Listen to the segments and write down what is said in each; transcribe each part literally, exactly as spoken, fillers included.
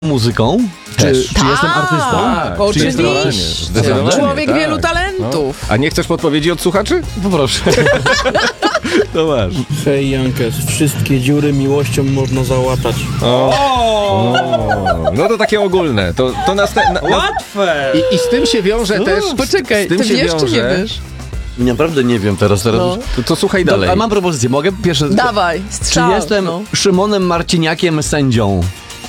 muzyką? Czy, czy Tak, jestem artystą? Tak, czy jestem oczywiście. Zdecydowanie, Człowiek tak. wielu talentów. No. A nie chcesz podpowiedzi od słuchaczy? Poproszę. To masz. Hej Jankes, wszystkie dziury miłością można załatać. O, no to takie ogólne. To, to następne. Na, Łatwe! i, I z tym się wiąże też. Poczekaj, z tym ty się wiesz wiąże, czy nie wiesz? Naprawdę nie wiem teraz. teraz. No. To, to słuchaj Do, dalej. a mam propozycję, mogę pierwsze... Dawaj, Czy strzał. jestem no. Szymonem Marciniakiem sędzią?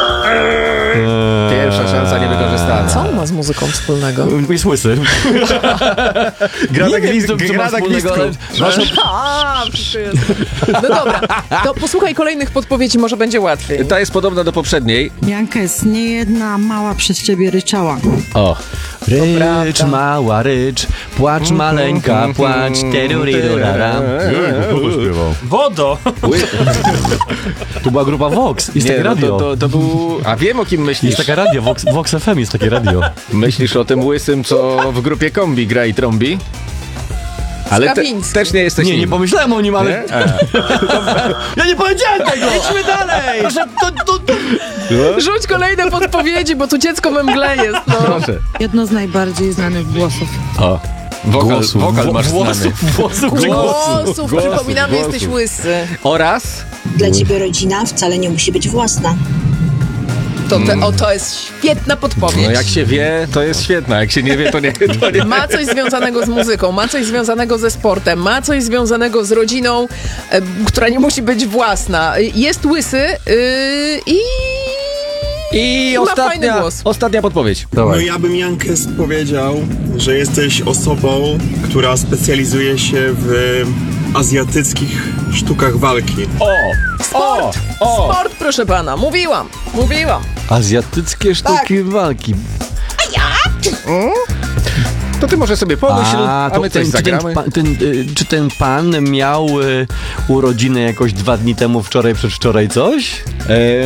Pierwsza szansa niewykorzystana. Co on ma z muzyką wspólnego? Jest łysy. Gra na Nie wiem, gwizdku, co ma gra na wspólnego, gwizdku. ale waszą- A, wszystko jest. No dobra, to posłuchaj kolejnych podpowiedzi, może będzie łatwiej. Ta jest podobna do poprzedniej. Jankes, nie jedna mała przez ciebie ryczała. O. Rycz, prawda. mała rycz, płacz maleńka, płacz, terurirurara. Kogo śpiewał? Wodo! To była grupa Vox, jest Nie, takie no radio. to, to, to był... A wiem, o kim myślisz. Jest taka radio, Vox, Vox F M jest takie radio. Myślisz o tym łysym, co w grupie Kombi gra i trąbi? Ale te, Skawiński. też nie jesteś Nie, nie nim. pomyślałem o nim, ale... Nie? A. Ja nie powiedziałem tego! Idźmy dalej! Proszę, to, to, to... Rzuć kolejne podpowiedzi, bo tu dziecko we mgle jest, no. Proszę. Jedno z najbardziej znanych głosów. O. Wokal, Głosów, wokal masz włosów, znany. włosów, czy głosów? Głosów, Głosów, przypominamy, głosów. jesteś łysy. Oraz... Dla ciebie rodzina wcale nie musi być własna. To, te, o, to jest świetna podpowiedź. No jak się wie, to jest świetna. Jak się nie wie, to nie. To nie. Ma coś związanego z muzyką, ma coś związanego ze sportem, ma coś związanego z rodziną, e, która nie musi być własna. Jest łysy yy, i... I ma fajny ostatnia, głos. ostatnia podpowiedź. No ja bym Jankes powiedział, że jesteś osobą, która specjalizuje się w azjatyckich sztukach walki. O! Sport! O! O! Sport, proszę pana, mówiłam, mówiłam. Azjatyckie sztuki walki. To ty może sobie pomyśl, a, to my coś ten, czy, ten, zagramy. pa- ten, y, czy ten pan miał y, urodziny jakoś dwa dni temu, wczoraj, przedwczoraj coś? Eee,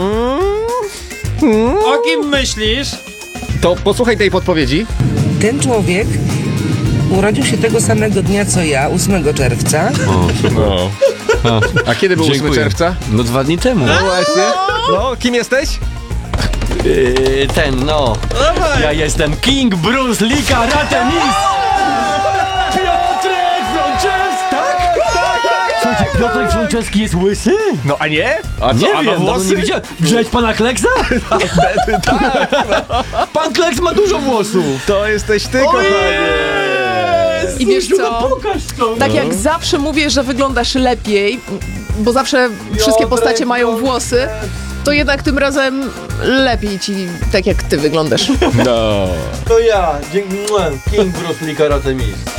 O kim myślisz? to posłuchaj tej podpowiedzi. Ten człowiek urodził się tego samego dnia co ja, ósmego czerwca. No. A kiedy był ósmego Dziękuję. czerwca? No dwa dni temu. No właśnie. No, kim jesteś? Yy, ten, no. Ja jestem King Bruce Lee Karate Mistrz! Piotrek Frączewski! Tak? Tak, tak! Słuchajcie, Piotrek Frączewski jest łysy? No a nie? A co, Nie a wiem, ma dawno włosy? nie widziałem. Widziałeś pana Kleksa? Pan Kleks ma dużo włosów. To jesteś ty, kochanie. I wiesz co? Pokaż to. Tak jak zawsze mówię, że wyglądasz lepiej, bo zawsze wszystkie postacie mają włosy, to jednak tym razem lepiej ci, tak jak ty wyglądasz. No. To ja, dzięki King Bruce Lee Karate Mistrz.